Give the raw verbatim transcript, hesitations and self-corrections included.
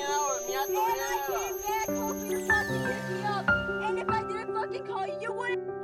out with me. I thought, And I came back hoping to fucking hit me up. And if I didn't fucking call you, you wouldn't.